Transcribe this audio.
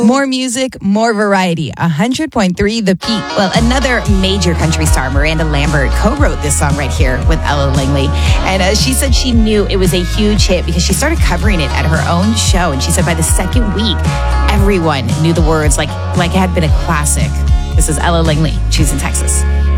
More music, more variety. 100.3 The Peak. Well, another major country star, Miranda Lambert, co-wrote this song right here with Ella Langley. And she said she knew it was a huge hit because she started covering it at her own show. And she said by the second week, everyone knew the words like it had been a classic. This is Ella Langley, Choosing Texas.